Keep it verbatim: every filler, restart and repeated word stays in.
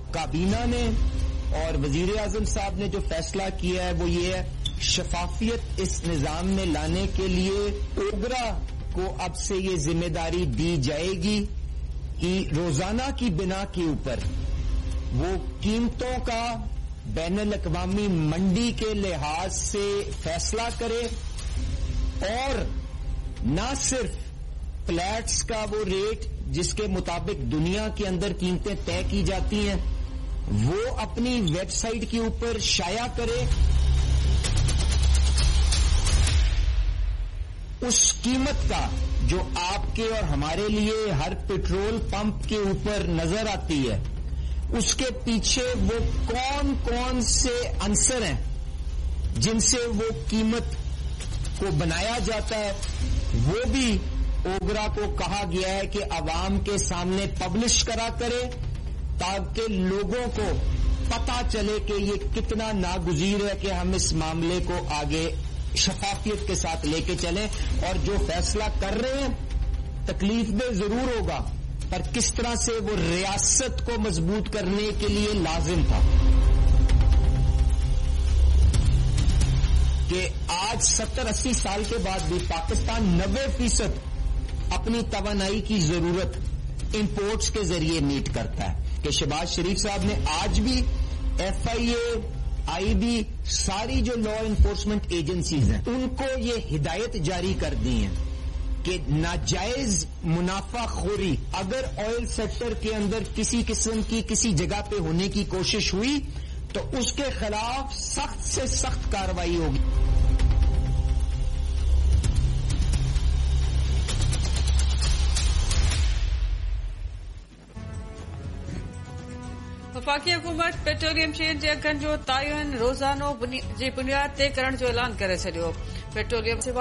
کابینہ نے اور وزیر اعظم صاحب نے جو فیصلہ کیا ہے وہ یہ ہے، شفافیت اس نظام میں لانے کے لیے اوگرا کو اب سے یہ ذمہ داری دی جائے گی کہ روزانہ کی بنا کے اوپر وہ قیمتوں کا بین الاقوامی منڈی کے لحاظ سے فیصلہ کرے، اور نہ صرف فلیٹس کا وہ ریٹ جس کے مطابق دنیا کے اندر قیمتیں طے کی جاتی ہیں وہ اپنی ویب سائٹ کے اوپر شائع کرے، اس قیمت کا جو آپ کے اور ہمارے لیے ہر پیٹرول پمپ کے اوپر نظر آتی ہے، اس کے پیچھے وہ کون کون سے عنصر ہیں جن سے وہ قیمت کو بنایا جاتا ہے، وہ بھی اوگرا کو کہا گیا ہے کہ عوام کے سامنے پبلش کرا کرے تاکہ لوگوں کو پتہ چلے کہ یہ کتنا ناگزیر ہے کہ ہم اس معاملے کو آگے شفافیت کے ساتھ لے کے چلیں، اور جو فیصلہ کر رہے ہیں تکلیف دہ ضرور ہوگا پر کس طرح سے وہ ریاست کو مضبوط کرنے کے لیے لازم تھا کہ آج ستر اسی سال کے بعد بھی پاکستان نوے فیصد اپنی توانائی کی ضرورت امپورٹس کے ذریعے میٹ کرتا ہے، کہ شہباز شریف صاحب نے آج بھی F I a I be ساری جو لا انفورسمنٹ ایجنسیز ہیں ان کو یہ ہدایت جاری کر دی ہیں کہ ناجائز منافع خوری اگر آئل سیکٹر کے اندر کسی قسم کی کسی جگہ پہ ہونے کی کوشش ہوئی تو اس کے خلاف سخت سے سخت کارروائی ہوگی۔ वफ़ाक़ी हुकूमत पेट्रोलियम शयुनि जे अघनि जो तयन रोज़ानो जी बुनियाद ते करण जो ऐलान करे छॾियो। पेट्रोलियम